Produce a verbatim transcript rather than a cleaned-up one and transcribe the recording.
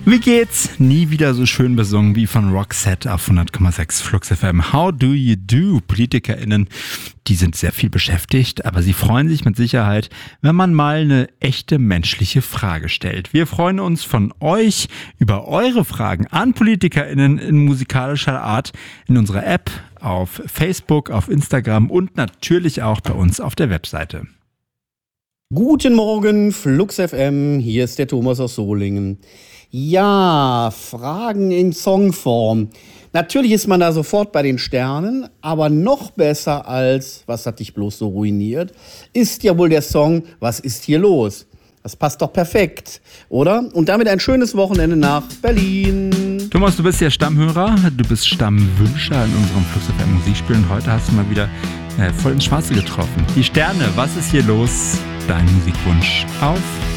Wie geht's? Nie wieder so schön besungen wie von Roxette auf hundert Komma sechs Flux F M. How do you do? PolitikerInnen, die sind sehr viel beschäftigt, aber sie freuen sich mit Sicherheit, wenn man mal eine echte menschliche Frage stellt. Wir freuen uns von euch über eure Fragen an PolitikerInnen in musikalischer Art in unserer App, auf Facebook, auf Instagram und natürlich auch bei uns auf der Webseite. Guten Morgen, Flux F M, hier ist der Thomas aus Solingen. Ja, Fragen in Songform. Natürlich ist man da sofort bei den Sternen, aber noch besser als „Was hat dich bloß so ruiniert?" ist ja wohl der Song „Was ist hier los?" Das passt doch perfekt, oder? Und damit ein schönes Wochenende nach Berlin. Thomas, du bist ja Stammhörer, du bist Stammwünscher in unserem Flux F M Musikspiel und heute hast du mal wieder äh, voll ins Schwarze getroffen. Die Sterne, was ist hier los? Dein Musikwunsch auf